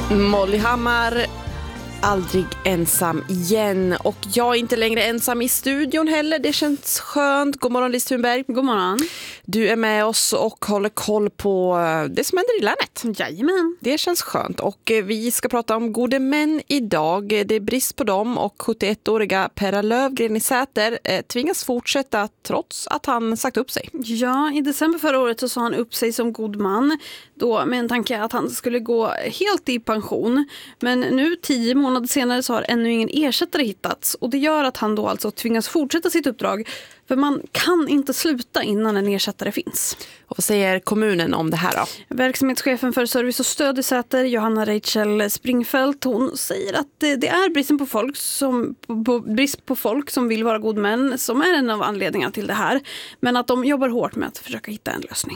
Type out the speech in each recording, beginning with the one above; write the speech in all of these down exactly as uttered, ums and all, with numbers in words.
Molly Hammar, aldrig ensam igen. Och jag är inte längre ensam i studion heller. Det känns skönt. God morgon Liz Thunberg. God morgon. Du är med oss och håller koll på det som händer i länet. Jajamän. Det känns skönt. Och vi ska prata om gode män idag. Det är brist på dem och sjuttioettåriga Perra Lövgren i Säter eh, tvingas fortsätta trots att han sagt upp sig. Ja, i december förra året så sa han upp sig som god man. Då med en tanke att han skulle gå helt i pension. Men nu tio månader senare så har ännu ingen ersättare hittats. Och det gör att han då alltså tvingas fortsätta sitt uppdrag. För man kan inte sluta innan en ersättare finns. Och vad säger kommunen om det här då? Verksamhetschefen för service och stöd i Säter, Johanna Rachel Springfeldt, hon säger att det, det är bristen på folk som, på, brist på folk som vill vara god män som är en av anledningarna till det här. Men att de jobbar hårt med att försöka hitta en lösning.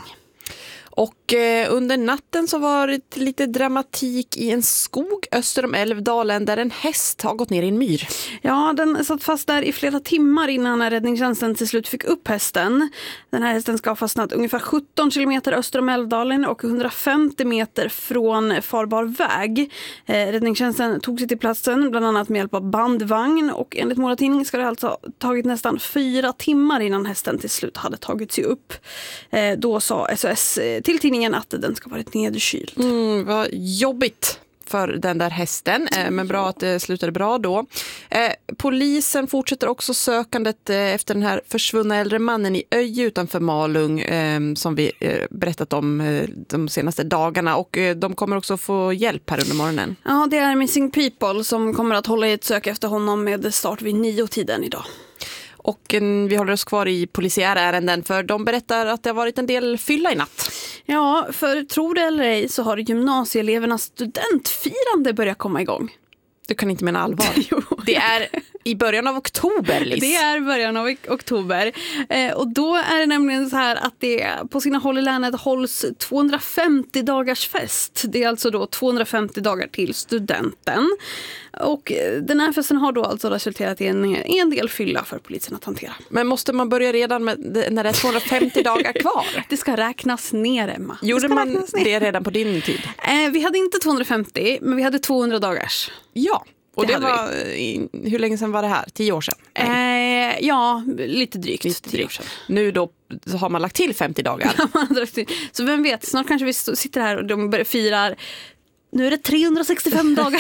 Och eh, under natten så var det lite dramatik i en skog öster om Älvdalen där en häst har gått ner i en myr. Ja, den satt fast där i flera timmar innan räddningstjänsten till slut fick upp hästen. Den här hästen ska ha fastnat ungefär sjutton kilometer öster om Älvdalen och hundrafemtio meter från farbar väg. Eh, räddningstjänsten tog sig till platsen bland annat med hjälp av bandvagn och enligt Moratidning ska det alltså tagit nästan fyra timmar innan hästen till slut hade tagit sig upp. Eh, då sa S O S till tidningen att den ska varit nedkyld. Mm, vad jobbigt för den där hästen, eh, men bra att det slutade bra då. Eh, polisen fortsätter också sökandet eh, efter den här försvunna äldre mannen i Öje utanför Malung eh, som vi eh, berättat om eh, de senaste dagarna och eh, de kommer också få hjälp här under morgonen. Ja, det är Missing People som kommer att hålla i ett sök efter honom med start vid nio tiden idag. Och en, vi håller oss kvar i polisiära ärenden för de berättar att det har varit en del fylla i natt. Ja, för tror det eller ej så har gymnasieelevernas studentfirande börjat komma igång. Du kan inte mena allvar. Jo. Det är i början av oktober, Liz. Det är början av oktober. Eh, och då är det nämligen så här att det på sina håll i länet hålls tvåhundrafemtio dagars fest. Det är alltså då tvåhundrafemtio dagar till studenten. Och den här festen har då alltså resulterat i en, en del fylla för polisen att hantera. Men måste man börja redan med det, när det är tvåhundrafemtio dagar kvar? Det ska räknas ner, Emma. Gjorde man det redan på din tid? Eh, vi hade inte tvåhundrafemtio, men vi hade tvåhundra dagars. Ja. Och det, det var, vi. hur länge sedan var det här? Tio år sedan? Eh, ja, lite drygt. Lite tio drygt. år sedan. Nu då har man lagt till femtio dagar. Så vem vet, snart kanske vi sitter här och de börjar firar. Nu är det trehundrasextiofem dagar.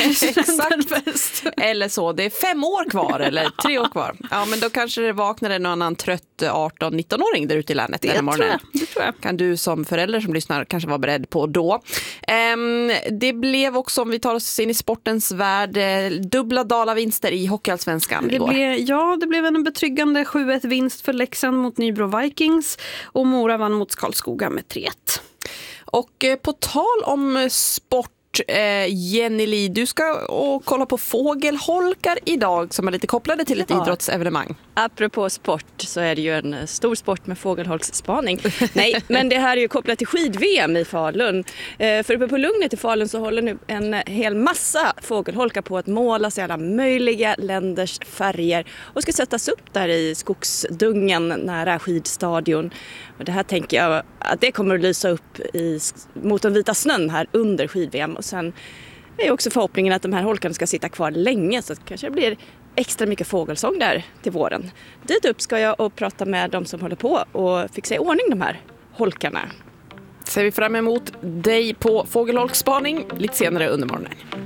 Exakt. Eller så, det är fem år kvar eller tre år kvar. Ja, men då kanske det vaknar en annan trött arton nitton-åring där ute i länet. Det, den tror jag. det tror jag. Kan du som förälder som lyssnar kanske vara beredd på då. Um, det blev också, om vi tar oss in i sportens värld, dubbla dalavinster i Hockeyallsvenskan det igår. Blev, ja, det blev en betryggande sju ett vinst för Leksand mot Nybro Vikings och Mora vann mot Karlskoga med tre ett. Och eh, på tal om sport, Eh, Jenny Li, du ska och kolla på fågelholkar idag som är lite kopplade till ett ja. idrottsevenemang. Apropå sport så är det ju en stor sport med fågelholksspaning. Nej, men det här är ju kopplat till skid-V M i Falun. Eh, för uppe på Lugnet i Falun så håller nu en hel massa fågelholkar på att målas i alla möjliga länders färger och ska sättas upp där i skogsdungen nära skidstadion. Och det här tänker jag att det kommer att lysa upp i, mot den vita snön här under skid-V M. Och sen är också förhoppningen att de här holkarna ska sitta kvar länge så att det kanske blir extra mycket fågelsång där till våren. Dit upp ska jag och prata med de som håller på och fixa i ordning de här holkarna. Ser vi fram emot dig på fågelholksspaning lite senare under morgonen.